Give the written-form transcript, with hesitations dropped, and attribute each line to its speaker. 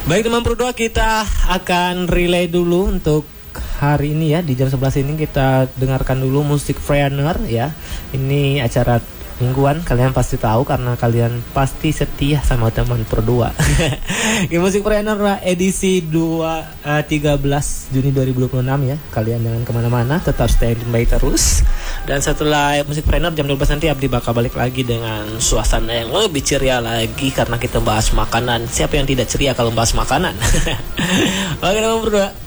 Speaker 1: Baik teman berdua, kita akan relay dulu untuk hari ini ya. Di jam 11 ini kita dengarkan dulu musik Frener ya. Ini acara mingguan, kalian pasti tahu karena kalian pasti setia sama teman berdua. Musik Frener edisi 13 Juni 2026 ya. Kalian jangan kemana-mana, tetap stay by terus. Dan setelah musik Frener jam 12 nanti Abdi bakal balik lagi dengan suasana yang lebih ceria lagi karena kita bahas makanan. Siapa yang tidak ceria kalau bahas makanan? Oke teman berdua,